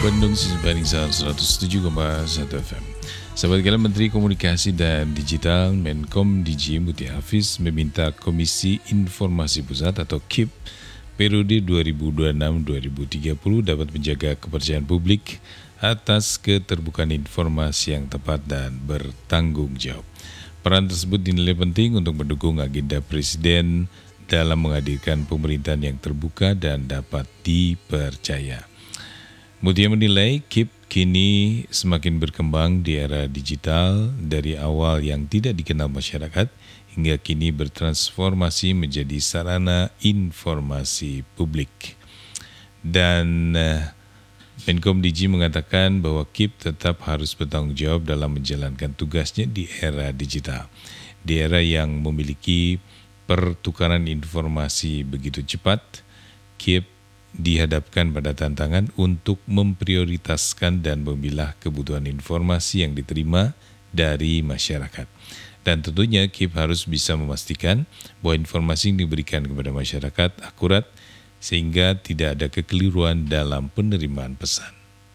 Bandung Simpaning 107,1 FM. Sahabat kalian, Menteri Komunikasi dan Digital Menkom DG Mutia Hafiz meminta Komisi Informasi Pusat atau KIP periode 2026-2030 dapat menjaga kepercayaan publik atas keterbukaan informasi yang tepat dan bertanggung jawab. Peran tersebut dinilai penting untuk mendukung agenda Presiden dalam menghadirkan pemerintahan yang terbuka dan dapat dipercaya. Mutia menilai KIP kini semakin berkembang di era digital dari awal yang tidak dikenal masyarakat hingga kini bertransformasi menjadi sarana informasi publik. Dan Menkom DG mengatakan bahwa KIP tetap harus bertanggung jawab dalam menjalankan tugasnya di era digital. Di era yang memiliki pertukaran informasi begitu cepat, KIP dihadapkan pada tantangan untuk memprioritaskan dan memilah kebutuhan informasi yang diterima dari masyarakat. Dan tentunya KIP harus bisa memastikan bahwa informasi yang diberikan kepada masyarakat akurat sehingga tidak ada kekeliruan dalam penerimaan pesan.